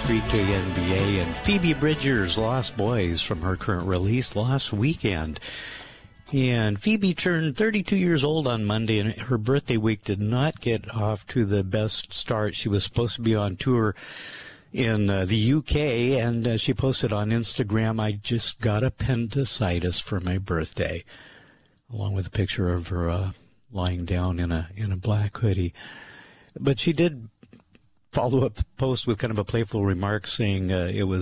101.3 KNBA, and Phoebe Bridgers' Lost Boys from her current release, Lost Weekend. And Phoebe turned 32 years old on Monday, and her birthday week did not get off to the best start. She was supposed to be on tour in the UK, and she posted on Instagram, "I just got appendicitis for my birthday," along with a picture of her lying down in a black hoodie. But she did follow up the post with kind of a playful remark saying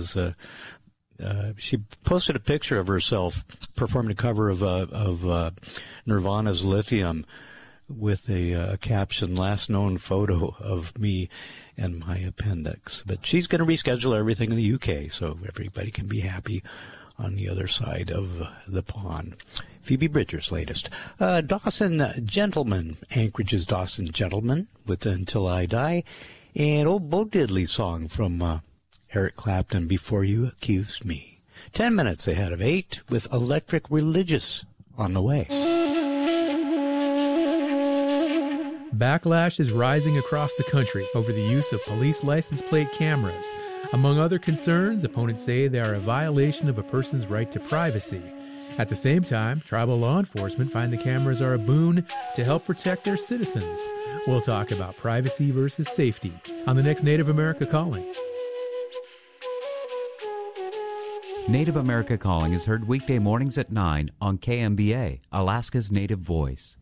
she posted a picture of herself performing a cover of Nirvana's Lithium with a caption, "Last known photo of me and my appendix." But she's going to reschedule everything in the UK so everybody can be happy on the other side of the pond. Phoebe Bridgers' latest. Dawson Gentleman, Anchorage's Dawson Gentleman with Until I Die. And old Bo Diddley song from Eric Clapton, Before You Accused Me. 10 minutes ahead of 8 with Electric Religious on the way. Backlash is rising across the country over the use of police license plate cameras. Among other concerns, opponents say they are a violation of a person's right to privacy. At the same time, tribal law enforcement find the cameras are a boon to help protect their citizens. We'll talk about privacy versus safety on the next Native America Calling. Native America Calling is heard weekday mornings at 9 on KMBA, Alaska's Native Voice.